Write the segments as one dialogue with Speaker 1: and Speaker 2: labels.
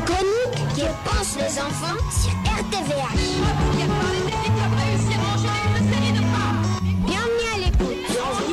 Speaker 1: chronique que pensent les enfants sur RTVH. Bienvenue à l'écoute.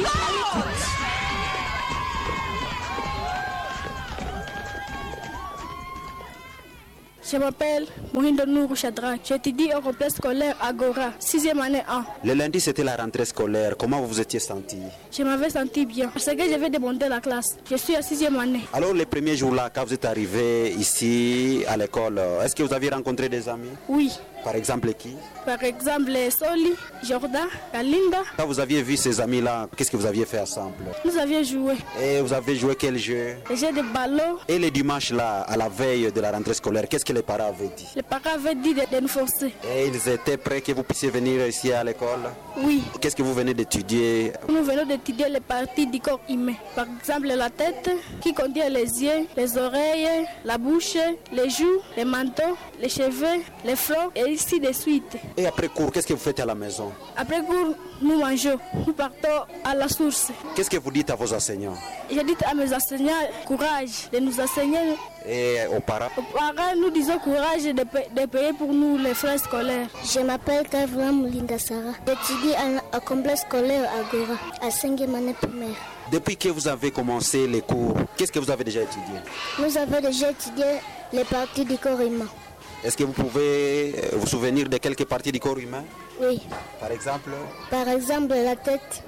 Speaker 2: Je m'appelle Mohindo Nourou Chadra. J'étudie au complexe scolaire Agora, 6e année 1.
Speaker 3: Le lundi, c'était la rentrée scolaire. Comment vous vous étiez senti?
Speaker 2: Je m'avais senti bien parce que j'avais demandé la classe. Je suis à 6e année.
Speaker 3: Alors, les premiers jours-là, quand vous êtes arrivé ici à l'école, est-ce que vous avez rencontré des amis?
Speaker 2: Oui.
Speaker 3: Par exemple, qui?
Speaker 2: Par exemple, Soli, Jordan, Kalinda.
Speaker 3: Quand vous aviez vu ces amis-là, qu'est-ce que vous aviez fait ensemble?
Speaker 2: Nous avions joué.
Speaker 3: Et vous avez joué quel jeu?
Speaker 2: Le jeu de ballon.
Speaker 3: Et les dimanches, là, à la veille de la rentrée scolaire, qu'est-ce que les parents avaient dit?
Speaker 2: Les parents avaient dit de nous forcer.
Speaker 3: Et ils étaient prêts que vous puissiez venir ici à l'école?
Speaker 2: Oui.
Speaker 3: Qu'est-ce que vous venez d'étudier?
Speaker 2: Nous venons d'étudier les parties du corps humain. Par exemple, la tête, qui contient les yeux, les oreilles, la bouche, les joues, les menton, les cheveux, les flancs, et ainsi de suite.
Speaker 3: Et après cours, qu'est-ce que vous faites à la maison?
Speaker 2: Après cours, nous mangeons. Nous partons à la source.
Speaker 3: Qu'est-ce que vous dites à vos enseignants?
Speaker 2: Je dis à mes enseignants, courage de nous enseigner.
Speaker 3: Et aux parents?
Speaker 2: Aux parents, nous disons courage de payer pour nous les frais scolaires.
Speaker 4: Je m'appelle Kavra Moulinda Sarah. J'étudie à complexe scolaire Agora, à 5e année primaire.
Speaker 3: Depuis que vous avez commencé les cours, qu'est-ce que vous avez déjà étudié?
Speaker 4: Nous avons déjà étudié les parties du corps humain.
Speaker 3: Est-ce que vous pouvez vous souvenir de quelques parties du corps humain?
Speaker 4: Oui.
Speaker 3: Par exemple?
Speaker 4: Par exemple, la tête.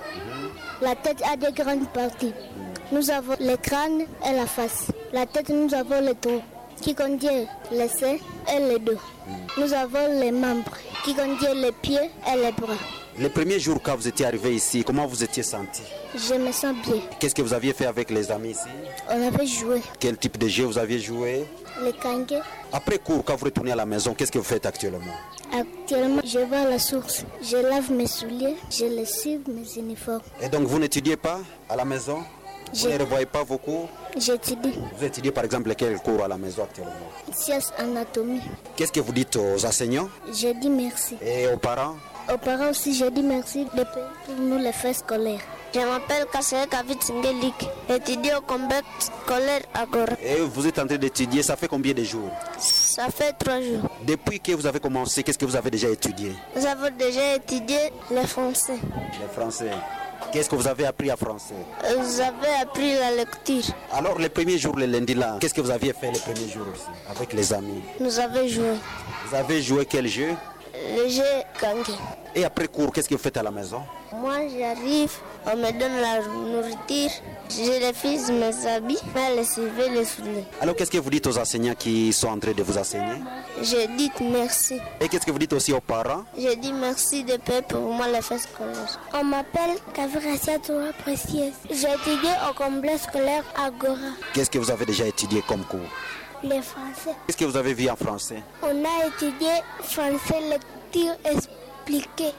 Speaker 4: La tête a des grandes parties. Nous avons le crâne et la face. La tête, nous avons le tronc qui contient les seins et les dos. Nous avons les membres qui contiennent les pieds et les bras.
Speaker 3: Les premiers jours quand vous étiez arrivé ici, comment vous étiez senti?
Speaker 4: Je me sens bien.
Speaker 3: Qu'est-ce que vous aviez fait avec les amis ici?
Speaker 4: On avait joué.
Speaker 3: Quel type de jeu vous aviez joué?
Speaker 4: Les kangués.
Speaker 3: Après cours, quand vous retournez à la maison, qu'est-ce que vous faites actuellement?
Speaker 4: Actuellement, je vais à la source. Je lave mes souliers, je lessive mes uniformes.
Speaker 3: Et donc vous n'étudiez pas à la maison? Vous ne revoyez pas vos cours?
Speaker 4: J'étudie.
Speaker 3: Vous étudiez par exemple quel cours à la maison actuellement?
Speaker 4: Sciences anatomie.
Speaker 3: Qu'est-ce que vous dites aux enseignants?
Speaker 4: Je dis merci.
Speaker 3: Et aux parents?
Speaker 4: Aux parents aussi, je dis merci de payer pour nous les frais scolaires.
Speaker 5: Je m'appelle Kassé Kavit Singelik, j'étudie au complexe scolaire Agora.
Speaker 3: Et vous êtes en train d'étudier, ça fait combien de jours?
Speaker 5: Ça fait 3 jours.
Speaker 3: Depuis que vous avez commencé, qu'est-ce que vous avez déjà étudié?
Speaker 5: Nous avons déjà étudié le français.
Speaker 3: Le français. Qu'est-ce que vous avez appris en français?
Speaker 5: Vous avez appris la lecture.
Speaker 3: Alors les premiers jours, le lundi là, qu'est-ce que vous aviez fait les premiers jours aussi, avec les amis?
Speaker 5: Nous avons joué.
Speaker 3: Vous avez joué quel jeu?
Speaker 5: Le jeu Kangué.
Speaker 3: Et après cours, qu'est-ce que vous faites à la maison?
Speaker 5: Moi j'arrive, on me donne la nourriture, je refuse mes habits, mais lessiver les souliers.
Speaker 3: Alors qu'est-ce que vous dites aux enseignants qui sont en train de vous enseigner?
Speaker 5: Je dis merci.
Speaker 3: Et qu'est-ce que vous dites aussi aux parents?
Speaker 5: Je dis merci de payer pour moi les frais scolaires.
Speaker 4: On m'appelle Kavrasia Toura Précieuse. J'étudie au complexe scolaire Agora.
Speaker 3: Qu'est-ce que vous avez déjà étudié comme cours?
Speaker 4: Le français.
Speaker 3: Qu'est-ce que vous avez vu en français?
Speaker 4: On a étudié français, lecture expliquée.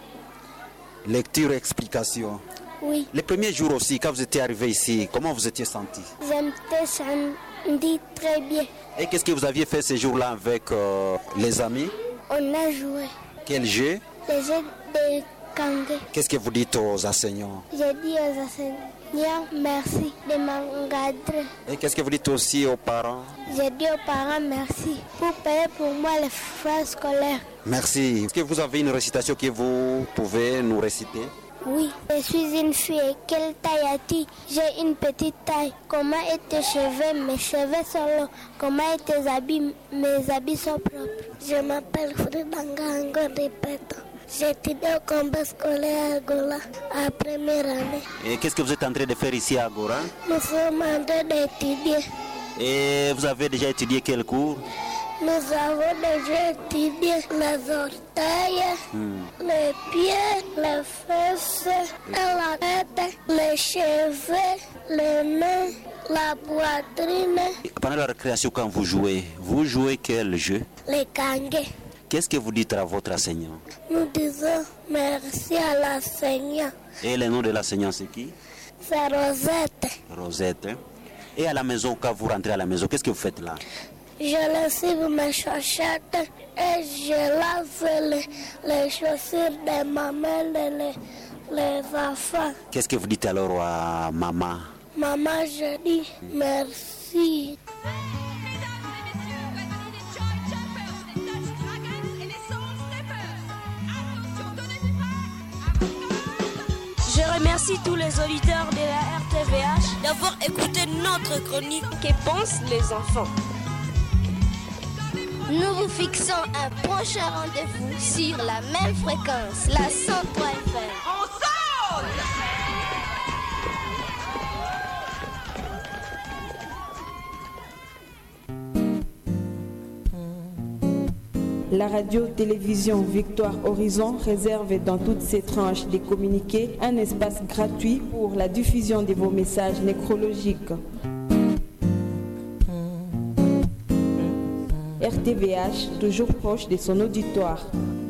Speaker 3: Lecture, explication.
Speaker 4: Oui.
Speaker 3: Les premiers jours aussi, quand vous étiez arrivé ici, comment vous étiez senti?
Speaker 4: Je me senti très bien.
Speaker 3: Et qu'est-ce que vous aviez fait ces jours-là avec les amis?
Speaker 4: On a joué.
Speaker 3: Quel jeu?
Speaker 4: Les jeux de kangué.
Speaker 3: Qu'est-ce que vous dites aux enseignants?
Speaker 4: J'ai dit aux enseignants merci de m'encadrer.
Speaker 3: Et qu'est-ce que vous dites aussi aux parents?
Speaker 4: J'ai dit aux parents merci pour payer pour moi les frais scolaires.
Speaker 3: Merci. Est-ce que vous avez une récitation que vous pouvez nous réciter?
Speaker 4: Oui, je suis une fille. Quelle taille as-tu? J'ai une petite taille. Comment est tes cheveux? Mes cheveux sont longs. Comment est tes habits? Mes habits sont propres. Je m'appelle Fridanga Ango Répéto. J'étudie au complexe scolaire Agora à première année.
Speaker 3: Et qu'est-ce que vous êtes en train de faire ici à Agora?
Speaker 4: Nous sommes en train d'étudier.
Speaker 3: Et vous avez déjà étudié quel cours?
Speaker 4: Nous avons déjà étudié les orteils, les pieds, les fesses, la tête, les cheveux, les mains, la poitrine.
Speaker 3: Pendant la récréation, quand vous jouez quel jeu?
Speaker 4: Les kangués.
Speaker 3: Qu'est-ce que vous dites à votre enseignant?
Speaker 4: Nous disons merci à l'enseignant.
Speaker 3: Et le nom de l'enseignant, c'est qui?
Speaker 4: C'est Rosette.
Speaker 3: Rosette. Et à la maison, quand vous rentrez à la maison, qu'est-ce que vous faites là?
Speaker 4: Je lessive mes chaussettes et je lave les chaussures de ma mère et les enfants.
Speaker 3: Qu'est-ce que vous dites alors à maman?
Speaker 4: Maman, je dis merci.
Speaker 6: Merci tous les auditeurs de la RTVH d'avoir écouté notre chronique Que pensent les enfants.
Speaker 1: Nous vous fixons un prochain rendez-vous sur la même fréquence, la 103 FM.
Speaker 6: On sonne!
Speaker 7: La radio-télévision Victoire Horizon réserve dans toutes ses tranches des communiqués un espace gratuit pour la diffusion de vos messages nécrologiques. RTVH, toujours proche de son auditoire.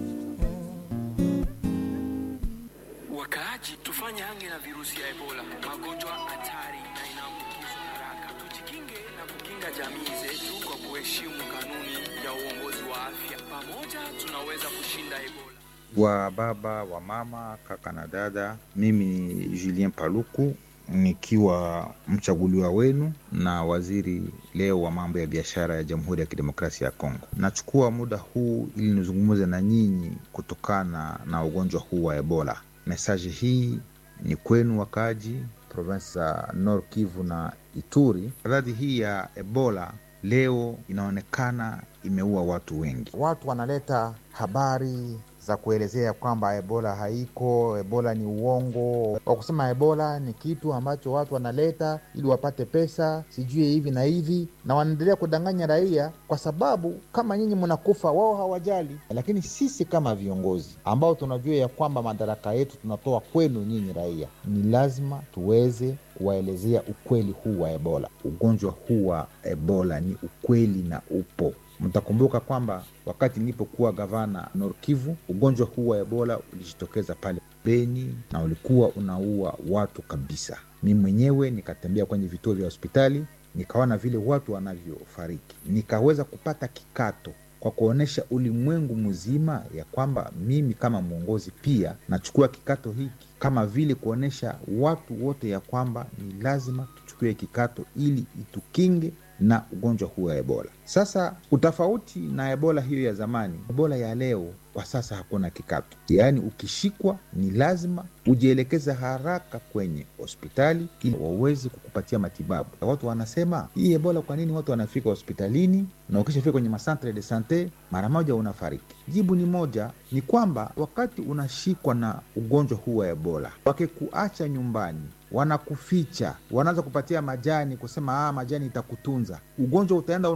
Speaker 8: Wakaaji tufanye hange na virusi ya Ebola, magonjwa hatari na inaambukizwa haraka. Tujikinge na kukinga jamii zetu kwa kuheshimu kanuni ya uongozi wa afya. Pamoja tunaweza kushinda Ebola.
Speaker 9: Wa baba, wa mama, kaka na dada, mimi ni Julien Paluku nikiwa mchaguliwa wenu na waziri leo wa mambo ya biashara ya Jamhuri ya Kidemokrasia ya Kongo. Nachukua muda huu ili nizungumze na nyinyi kutokana na ugonjwa huu wa Ebola. Mesaji hii ni kwenu wakaji provinsi za Nord Kivu na Ituri. Radhi hii ya Ebola leo inaonekana imeua watu wengi. Watu wanaleta habari za kuelezea kwamba Ebola haiko, Ebola ni uongo. Kwa kusema Ebola ni kitu ambacho watu wanaleta ili wapate pesa, sijui hivi na hivi, na wanaendelea kudanganya raia, kwa sababu kama nyinyi mnakufa wao hawajali. Lakini sisi kama viongozi ambao tunajua ya kwamba madaraka yetu tunatoa kwenu nyinyi raia, ni lazima tuweze kuwaelezea ukweli huu wa Ebola. Ugonjwa huu wa Ebola ni ukweli na upo. Mtakumbuka kwamba wakati nilipokuwa gavana Nord Kivu, ugonjwa huu wa Ebola ulijitokeza pale Beni na ulikuwa unaua watu kabisa. Mimi mwenyewe nikatembea kwenye vituo vya hospitali, nikaona vile watu wanavyofariki. Nikaweza kupata kikato kwa kuonesha ulimwengu mzima ya kwamba mimi kama mwongozi pia nachukua kikato hiki, kama vile kuonesha watu wote ya kwamba ni lazima tuchukue kikato ili itukinge na ugonjwa huu wa Ebola. Sasa utafauti na Ebola hiyo ya zamani, Ebola ya leo kwa sasa hakuna kikato. Yaani ukishikwa ni lazima ujielekeze haraka kwenye hospitali ili waweze kukupatia matibabu. Watu wanasema hii Ebola, kwa nini watu wanafika hospitalini na ukishafika kwenye masantre de sante mara moja unafariki? Jibu ni moja, ni kwamba wakati unashikwa na ugonjwa huu wa Ebola, wakikuacha nyumbani, wanakuficha, wanaanza kupatia majani, kusema majani itakutunza. Ugonjwa utaenda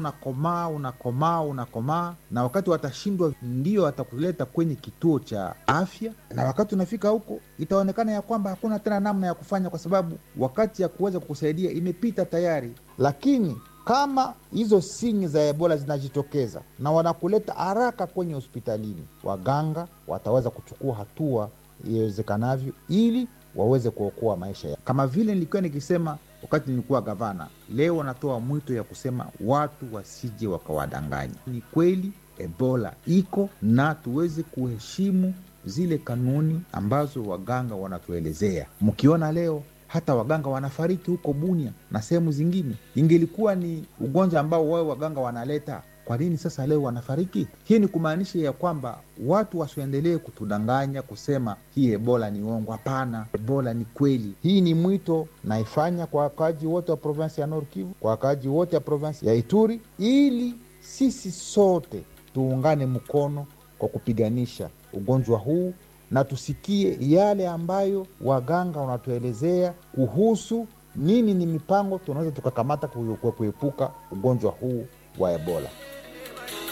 Speaker 9: unakomaa, na wakati watashindwa ndio atakuleta kwenye kituo cha afya, na wakati unafika huko itaonekana ya kwamba hakuna tena namna ya kufanya, kwa sababu wakati ya kuweza kukusaidia imepita tayari. Lakini kama hizo sinyi za Ebola zinajitokeza na wanakuleta haraka kwenye hospitalini, waganga wataweza kuchukua hatua iwezekanavyo ili waweze kuokoa maisha ya. Kama vile nilikuwa nikisema wakati nilikuwa gavana, leo natoa mwito ya kusema watu wasije wakawadanganya. Ni kweli Ebola iko na tuweze kuheshimu zile kanuni ambazo waganga wanatuelezea. Mkiona leo hata waganga wanafariki huko Bunia na sehemu zingine, ingelikuwa ni ugonjwa ambao wao waganga wanaleta, kwa nini sasa leo wanafariki? Hii ni kumaanisha ya kwamba watu wasiendelee kutudanganya kusema hii Ebola ni uongo. Hapana, Ebola ni kweli. Hii ni mwito naifanya kwa wakaaji wote wa provinsi ya Nord Kivu, kwa wakaaji wote wa provinsi ya Ituri, ili sisi sote tuungane mkono kwa kupiganisha ugonjwa huu na tusikie yale ambayo waganga wanatuelezea kuhusu nini ni mipango tunaweza tukakamata kuepuka ugonjwa huu wa Ebola.